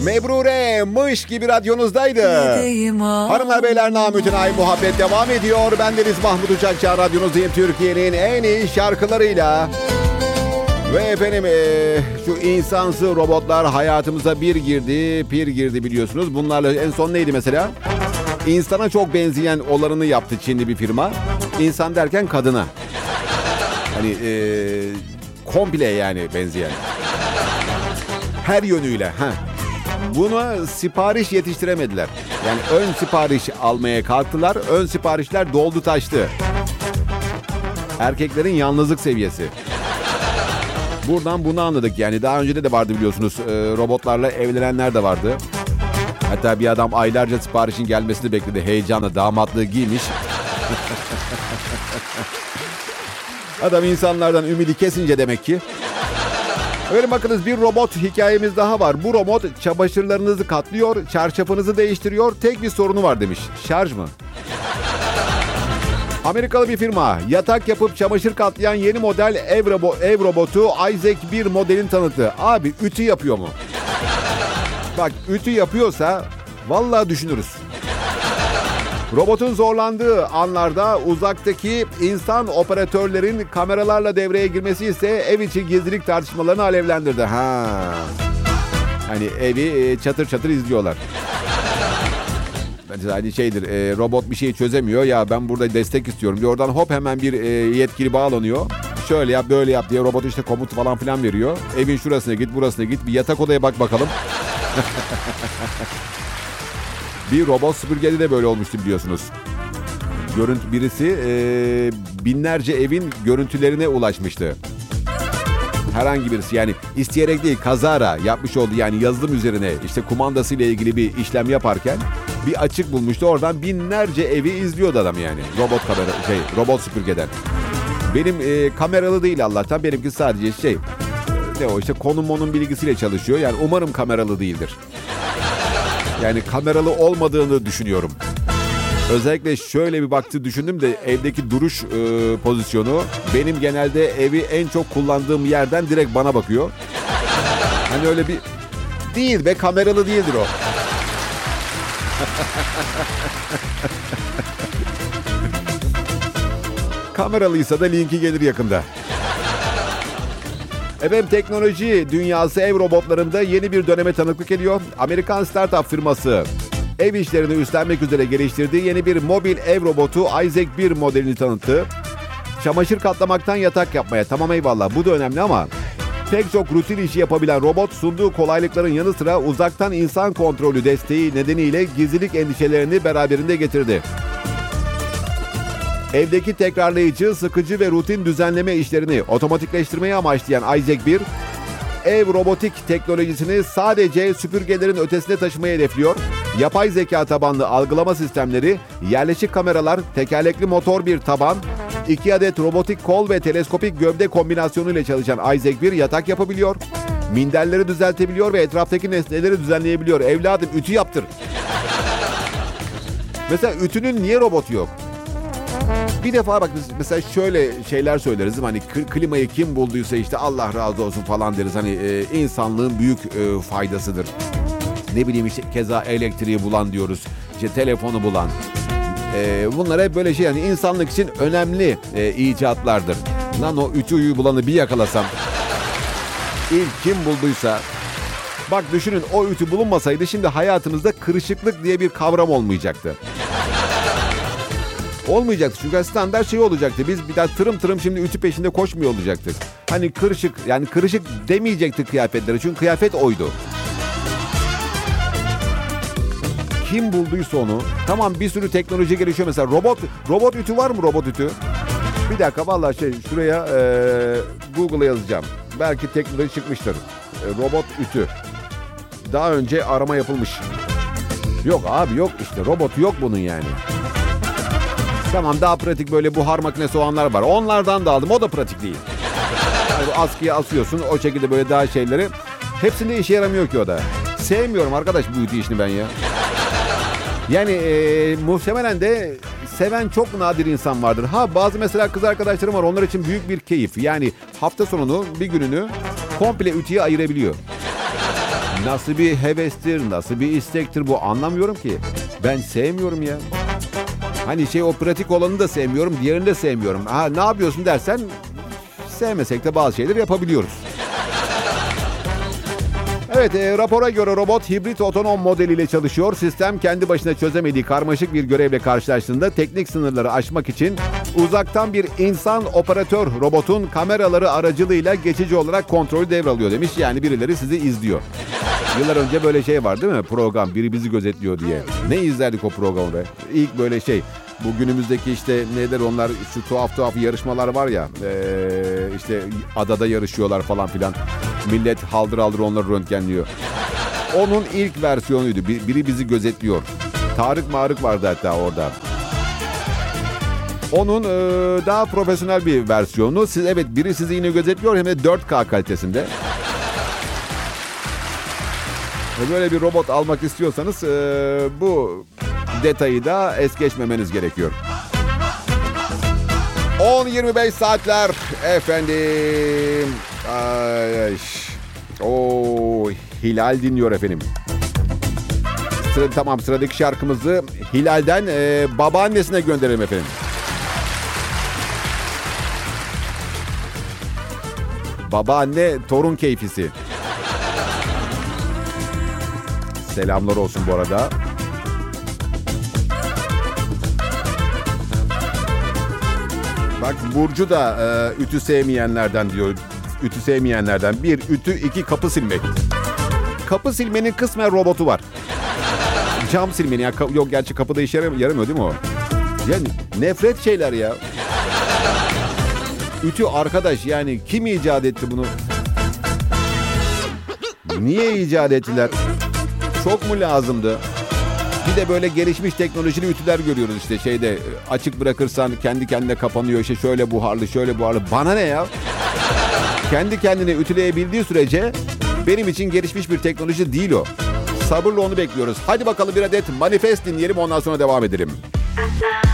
Mebrure mış gibi radyonuzdaydı. Hanımlar beyler, namütün ay muhabbet devam ediyor. Bendeniz Mahmut Uçakçı, radyonuzdayım Türkiye'nin en iyi şarkılarıyla. Ve efendim şu insansı robotlar hayatımıza bir girdi biliyorsunuz. Bunlarla en son neydi mesela? İnsana çok benzeyen olanını yaptı Çinli bir firma. İnsan derken kadına. Hani komple yani benzeyen. Her yönüyle. Buna sipariş yetiştiremediler. Yani ön sipariş almaya kalktılar. Ön siparişler doldu taştı. Erkeklerin yalnızlık seviyesi. Buradan bunu anladık. Yani daha önce de vardı biliyorsunuz. Robotlarla evlenenler de vardı. Hatta bir adam aylarca siparişin gelmesini bekledi. Heyecanla damatlığı giymiş. Adam insanlardan ümidi kesince demek ki. Öyle bakınız, bir robot hikayemiz daha var. Bu robot çamaşırlarınızı katlıyor, çarşafınızı değiştiriyor. Tek bir sorunu var demiş. Şarj mı? Amerikalı bir firma yatak yapıp çamaşır katlayan yeni model ev robotu Isaac 1 modelini tanıttı. Abi ütü yapıyor mu? Bak, ütü yapıyorsa vallahi düşünürüz. Robotun zorlandığı anlarda uzaktaki insan operatörlerin kameralarla devreye girmesi ise ev içi gizlilik tartışmalarını alevlendirdi. Hani evi çatır çatır izliyorlar. Hani şeydir, robot bir şeyi çözemiyor. Ya ben burada destek istiyorum diyor. Oradan hop hemen bir yetkili bağlanıyor. Şöyle yap, böyle yap diye robot işte komut falan filan veriyor. Evin şurasına git, burasına git. Bir yatak odaya bak bakalım. Bir robot süpürgede de böyle olmuştu biliyorsunuz. Birisi binlerce evin görüntülerine ulaşmıştı. Herhangi birisi, yani isteyerek değil, kazara yapmış oldu. Yani yazılım üzerine işte kumandasıyla ilgili bir işlem yaparken bir açık bulmuştu. Oradan binlerce evi izliyordu adam yani. Robot süpürgeden. Benim kameralı değil Allah'tan. Benimki sadece konum bilgisiyle çalışıyor. Yani umarım kameralı değildir. Yani kameralı olmadığını düşünüyorum. Özellikle şöyle bir baktı düşündüm de evdeki duruş pozisyonu benim genelde evi en çok kullandığım yerden direkt bana bakıyor. Hani öyle bir değil be, kameralı değildir o. Kameralıysa da linki gelir yakında. Efendim, teknoloji dünyası ev robotlarında yeni bir döneme tanıklık ediyor. Amerikan startup firması ev işlerini üstlenmek üzere geliştirdiği yeni bir mobil ev robotu Isaac 1 modelini tanıttı. Çamaşır katlamaktan yatak yapmaya, tamam eyvallah, bu da önemli ama pek çok rutin işi yapabilen robot sunduğu kolaylıkların yanı sıra uzaktan insan kontrolü desteği nedeniyle gizlilik endişelerini beraberinde getirdi. Evdeki tekrarlayıcı, sıkıcı ve rutin düzenleme işlerini otomatikleştirmeyi amaçlayan Isaac 1, ev robotik teknolojisini sadece süpürgelerin ötesine taşımayı hedefliyor. Yapay zeka tabanlı algılama sistemleri, yerleşik kameralar, tekerlekli motor bir taban, 2 adet robotik kol ve teleskopik gövde kombinasyonu ile çalışan Isaac 1 yatak yapabiliyor, minderleri düzeltebiliyor ve etraftaki nesneleri düzenleyebiliyor. Evladım, ütü yaptır. Mesela ütünün niye robotu yok? Bir defa bak, mesela şöyle şeyler söyleriz. Hani klimayı kim bulduysa işte Allah razı olsun falan deriz. Hani insanlığın büyük faydasıdır. Ne bileyim işte keza elektriği bulan diyoruz. İşte telefonu bulan. Bunlar hep böyle şey, yani insanlık için önemli icatlardır. Lan o ütüyü bulanı bir yakalasam. İlk kim bulduysa. Bak düşünün, o ütü bulunmasaydı şimdi hayatımızda kırışıklık diye bir kavram olmayacaktı. Olmayacaktı çünkü standart şey olacaktı. Biz bir daha tırım şimdi ütü peşinde koşmuyor olacaktık. Hani kırışık demeyecektik kıyafetlere, çünkü kıyafet oydu. Kim bulduysa onu. Tamam, bir sürü teknoloji gelişiyor mesela. Robot ütü var mı, robot ütü? Bir dakika, vallahi şuraya Google'a yazacağım. Belki teknoloji çıkmıştır. Robot ütü. Daha önce arama yapılmış. Yok abi, yok işte, robotu yok bunun yani. Tamam, daha pratik böyle buhar makinesi olanlar var. Onlardan da aldım. O da pratik değil. Yani askıya asıyorsun o şekilde böyle daha şeyleri. Hepsinde işe yaramıyor ki o da. Sevmiyorum arkadaş bu ütü işini ben ya. Yani muhtemelen de seven çok nadir insan vardır. Bazı mesela kız arkadaşlarım var. Onlar için büyük bir keyif. Yani hafta sonunu, bir gününü komple ütüye ayırabiliyor. Nasıl bir hevestir, nasıl bir istektir bu anlamıyorum ki. Ben sevmiyorum ya. Hani o pratik olanı da sevmiyorum, diğerini de sevmiyorum. Ne yapıyorsun dersen sevmesek de bazı şeyler yapabiliyoruz. Evet, rapora göre robot hibrit otonom modeliyle çalışıyor. Sistem kendi başına çözemediği karmaşık bir görevle karşılaştığında teknik sınırları aşmak için uzaktan bir insan operatör robotun kameraları aracılığıyla geçici olarak kontrolü devralıyor demiş. Yani birileri sizi izliyor. Yıllar önce böyle var değil mi? Program, biri bizi gözetliyor diye. Ne izlerdik o programı be? İlk böyle bu günümüzdeki neler onlar, şu tuhaf yarışmalar var ya. Adada yarışıyorlar falan filan. Millet haldır haldır onları röntgenliyor. Onun ilk versiyonuydu. Biri bizi gözetliyor. Tarık Marık vardı hatta orada. Onun daha profesyonel bir versiyonu. Biri sizi yine gözetliyor, hem de 4K kalitesinde. Böyle bir robot almak istiyorsanız bu detayı da es geçmemeniz gerekiyor. 10:25 saatler efendim. Hilal dinliyor efendim. Tamam, sıradaki şarkımızı Hilal'den babaannesine gönderelim efendim. Babaanne torun keyfisi. Selamlar olsun bu arada. Bak Burcu da ütü sevmeyenlerden diyor. Ütü sevmeyenlerden. 1 ütü, 2 kapı silmek. Kapı silmenin kısmen robotu var. Cam silmenin yok, gerçi kapıda işe yaramıyor değil mi o? Yani nefret şeyler ya. Ütü arkadaş, yani kim icat etti bunu? Niye icat ettiler? Çok mu lazımdı? Bir de böyle gelişmiş teknolojili ütüler görüyoruz açık bırakırsan kendi kendine kapanıyor, şöyle buharlı. Bana ne ya? Kendi kendine ütüleyebildiği sürece benim için gelişmiş bir teknoloji değil o. Sabırla onu bekliyoruz. Hadi bakalım bir adet Manifest dinleyelim, ondan sonra devam edelim.